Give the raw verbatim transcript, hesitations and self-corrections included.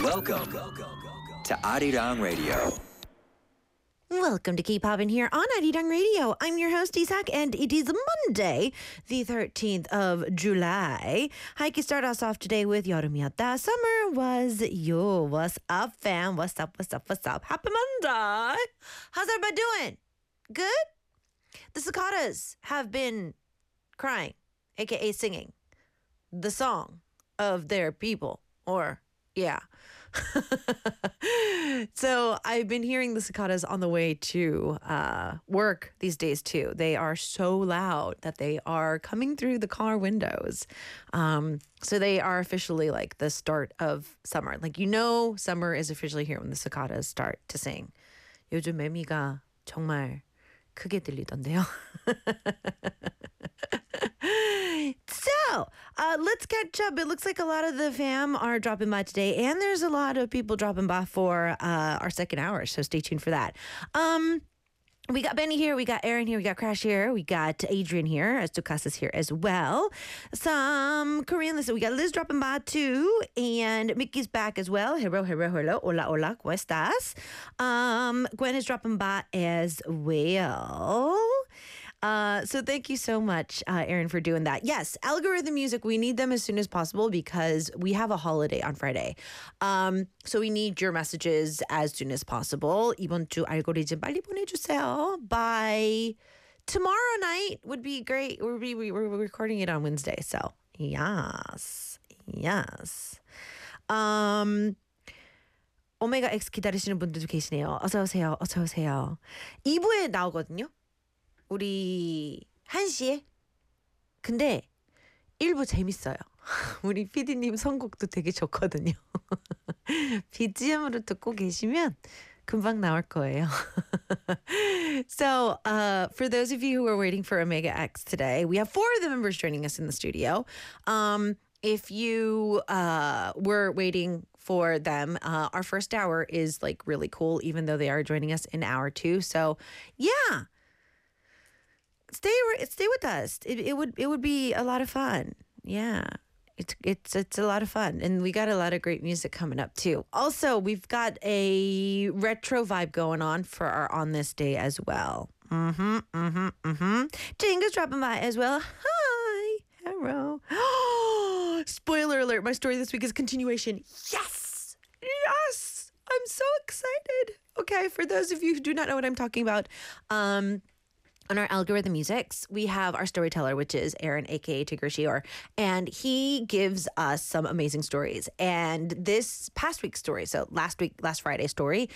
Welcome to Arirang Radio. Welcome to Keep Poppin' here on Arirang Radio. I'm your host, Isak, and it is Monday, the thirteenth of July. Heike start us off today with 여름이었다. Summer was you. What's up, fam? What's up, what's up, what's up? Happy Monday. How's everybody doing? Good? The cicadas have been crying, a k a singing the song of their people, or, yeah. So I've been hearing the cicadas on the way to uh, work these days too. They are so loud that they are coming through the car windows. Um, so they are officially like the start of summer. Like, you know, summer is officially here when the cicadas start to sing. 요즘 매미가 정말 크게 들리던데요. So, uh, let's catch up. It looks like a lot of the fam are dropping by today, and there's a lot of people dropping by for uh, our second hour, so stay tuned for that. Um, we got Benny here, we got Aaron here, we got Crash here, we got Adrian here, as Tukasa's here as well. Some Korean listeners, we got Liz dropping by too, and Mickey's back as well. Hello, hello, hello, hola, hola, ¿cómo estás? Um, Gwen is dropping by as well. Uh, so thank you so much, uh, Aaron, for doing that. Yes, algorithm music, we need them as soon as possible because we have a holiday on Friday. Um, so we need your messages as soon as possible. 이번 주 알고리즘 빨리 보내주세요. By tomorrow night would be great. We're, we, we're recording it on Wednesday, so yes, yes. Um... 오메가 X 기다리시는 분들도 계시네요. 어서 오세요. 어서 오세요. 이 부에 나오거든요. 우리 한 시에. 근데 일 부 재밌어요. 우리 피디님 선곡도 되게 좋거든요. 비지엠으로 듣고 계시면 금방 나올 거예요. So, uh, for those of you who are waiting for Omega X today, we have four of the members joining us in the studio. Um, if you uh, were waiting for them, uh, our first hour is like really cool, even though they are joining us in hour two. So, yeah. Stay stay with us. It it would it would be a lot of fun. Yeah. It's it's it's a lot of fun, and we got a lot of great music coming up too. Also, we've got a retro vibe going on for our On This Day as well. Mhm, mhm, mhm. Jinga's dropping by as well. Hi. Hello. Spoiler alert, my story this week is continuation. Yes. Yes. I'm so excited. Okay, for those of you who do not know what I'm talking about, um on our algorithm musics, we have our storyteller, which is Aaron, a k a. Tigger Shior, and he gives us some amazing stories. And this past week's story, so last week, last Friday's story,